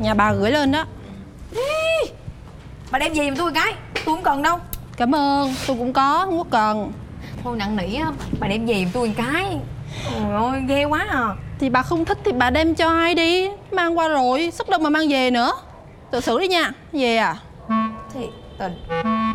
Nhà bà gửi lên đó. Bà đem về giùm tôi một cái, tôi không cần đâu. Cảm ơn, tôi cũng có, không có cần. Thôi năn nỉ á, bà đem về giùm tôi một cái. Trời ơi, ghê quá à. Thì bà không thích thì bà đem cho ai đi. Mang qua rồi, sức đâu mà mang về nữa. Tự xử đi nha. Về à? Thiệt tình.